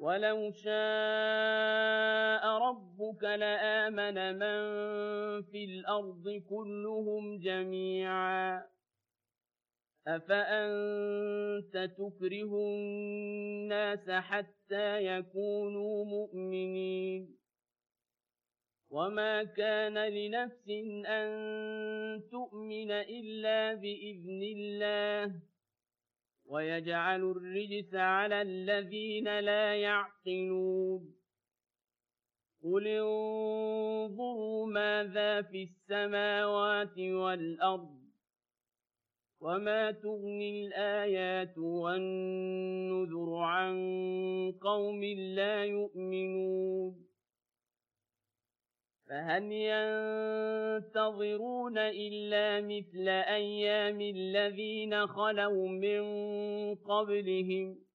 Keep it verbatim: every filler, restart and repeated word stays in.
وَلَوْ شَاءَ رَبُّكَ لَآمَنَ مَن فِي الْأَرْضِ كُلُّهُمْ جَمِيعًا ۚ أَفَأَنتَ تُكْرِهُ النَّاسَ حَتَّىٰ يَكُونُوا مُؤْمِنِينَ وَمَا كَانَ لِنَفْسٍ أَن تُؤْمِنَ إِلَّا بِإِذْنِ اللَّهِ ۚ وَيَجْعَلُ الرِّجْسَ عَلَى الَّذِينَ لَا يَعْقِلُونَ قُلِ انظُرُوا مَاذَا فِي السَّمَاوَاتِ وَالْأَرْضِ وَمَا تُغْنِي الْآيَاتُ وَالنُّذُرُ عَن قَوْمٍ لَّا يُؤْمِنُونَ فَهَلْ يَنتَظِرُونَ إِلَّا مِثْلَ أَيَّامِ الَّذِينَ خَلَوْا مِن قَبْلِهِمْ ۚ